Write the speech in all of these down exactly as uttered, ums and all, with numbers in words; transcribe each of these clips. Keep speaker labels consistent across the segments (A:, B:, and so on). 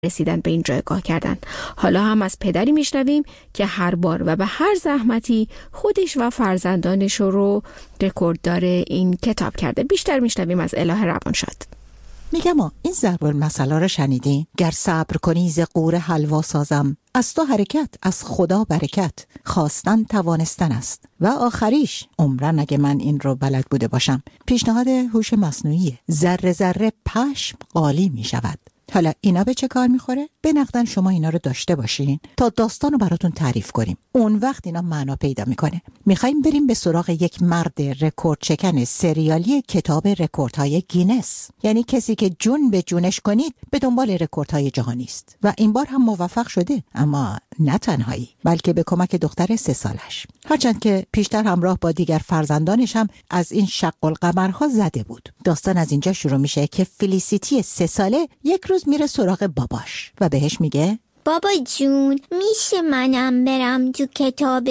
A: رسیدن به این جایگاه کردن. حالا هم از پدری میشنویم که هر بار و به هر زحمتی خودش و فرزندانش رو رکورددار این کتاب کرده. بیشتر میشنویم از الهه روانشاد.
B: میگم این ضرب المثل رو شنیدین؟ گر صبر کنی ز قور حلوا سازم، از تو حرکت از خدا برکت، خواستن توانستن است و آخریش عمرن اگه من این رو بلد بوده باشم. پیشنهاد هوش مصنوعی. ذره ذره پشم قالی می شود. حالا اینا به چه کار میخوره؟ به نقدن شما اینا رو داشته باشین تا داستان رو براتون تعریف کنیم. اون وقت اینا معنا پیدا میکنه. میخوایم بریم به سراغ یک مرد رکورد چکن سریالی کتاب رکوردهای گینس. یعنی کسی که جون به جونش کنید به دنبال رکوردهای جهانی است و این بار هم موفق شده، اما نه تنهایی بلکه به کمک دختر سه سالش. هرچند که پیشتر همراه با دیگر فرزندانش هم از این شق القمرها زده بود. داستان از اینجا شروع میشه که فلیسیتی سه ساله یک روز میره سراغ باباش و بهش میگه
C: بابا جون میشه منم برم تو کتاب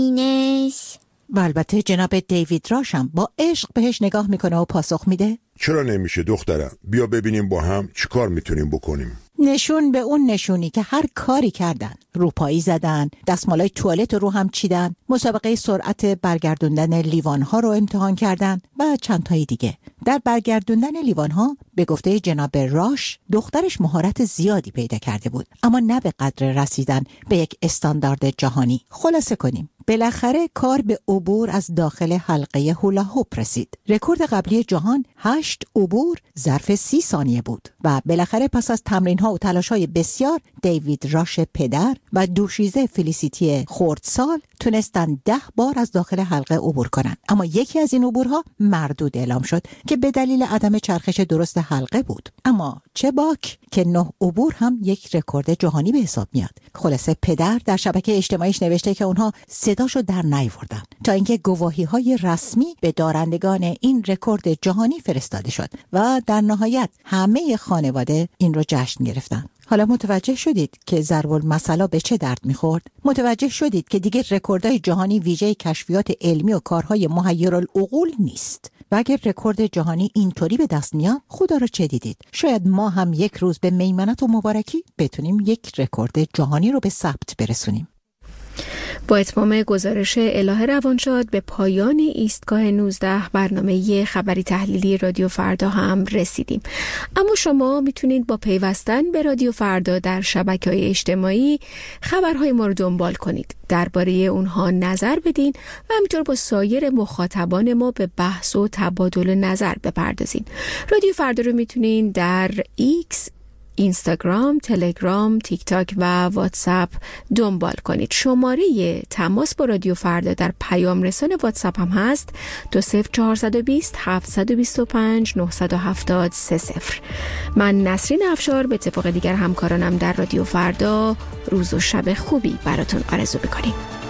C: گینس؟
B: و البته جناب دیوید راشم با عشق بهش نگاه میکنه و پاسخ میده
D: چرا نمیشه دخترم؟ بیا ببینیم با هم چی کار میتونیم بکنیم.
B: نشون به اون نشونی که هر کاری کردن. روپایی زدن، دستمالای توالت رو هم چیدن، مسابقه سرعت برگردوندن لیوانها رو امتحان کردن و چند تایی دیگه. در برگردوندن لیوانها به گفته جناب راش دخترش مهارت زیادی پیدا کرده بود، اما نه به قدر رسیدن به یک استاندارد جهانی. خلاصه کنیم بالاخره کار به عبور از داخل حلقه هولا هوپ رسید. رکورد قبلی جهان هشت عبور ظرف سی ثانیه بود و بالاخره پس از تمرین‌ها و تلاش‌های بسیار دیوید راش پدر و دوشیزه فلیسیتی خردسال تونستن ده بار از داخل حلقه عبور کنن. اما یکی از این عبورها مردود اعلام شد که به دلیل عدم چرخش درست حلقه بود. اما چه باک که نه عبور هم یک رکورد جهانی به حساب میاد. خلاصه پدر در شبکه اجتماعیش نوشته که اونها صداشو در نیاوردن تا اینکه گواهی‌های رسمی به دارندگان این رکورد جهانی فرستاده شد و در نهایت همه خانواده این رو جشن گرفتن. حالا متوجه شدید که ضرب المثل به چه درد میخورد؟ متوجه شدید که دیگه رکوردهای جهانی ویژه کشفیات علمی و کارهای محیرالعقول نیست. و اگر رکورد جهانی اینطوری به دست میاد، خدا رو چه دیدید؟ شاید ما هم یک روز به میمنت و مبارکی بتونیم یک رکورد جهانی رو به ثبت برسونیم.
A: با اتمام گزارش الهه روانشاد به پایان ایستگاه نوزده برنامه خبری تحلیلی رادیو فردا هم رسیدیم. اما شما میتونید با پیوستن به رادیو فردا در شبکه‌های اجتماعی خبرهای ما رو دنبال کنید، درباره اونها نظر بدین و همینطور با سایر مخاطبان ما به بحث و تبادل نظر بپردازین. رادیو فردا رو میتونین در ایکس، اینستاگرام، تلگرام، تیک تاک و واتساپ دنبال کنید. شماره تماس با رادیو فردا در پیام رسان واتساپ هم هست دو صفر چهارصد و بیست هفتصد و بیست و پنج نهصد و هفتاد سه صفر. من نسرین افشار به اتفاق دیگر همکارانم در رادیو فردا روز و شب خوبی براتون آرزو می‌کنیم.